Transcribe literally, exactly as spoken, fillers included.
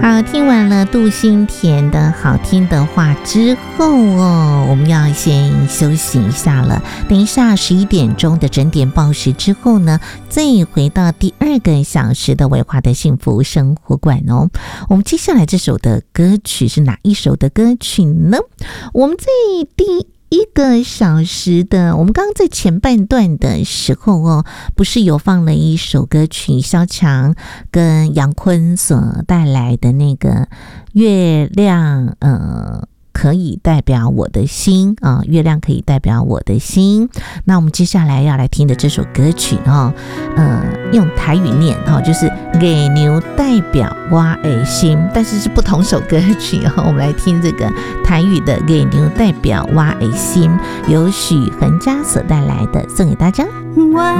好，听完了杜新田的好听的话之后哦，我们要先休息一下了。等一下十一点钟的整点报时之后呢，再回到第二个小时的维华的幸福生活馆哦。我们接下来这首的歌曲是哪一首的歌曲呢？我们在第一个小时的，我们刚刚在前半段的时候哦，不是有放了一首歌曲，萧蔷跟杨坤所带来的那个月亮，呃。可以代表我的心啊，月亮可以代表我的心。那我们接下来要来听的这首歌曲哈，呃，用台语念哈，就是月亮代表我的心，但是是不同首歌曲哈。我们来听这个台语的月亮代表我的心，由许恒嘉所带来的，送给大家。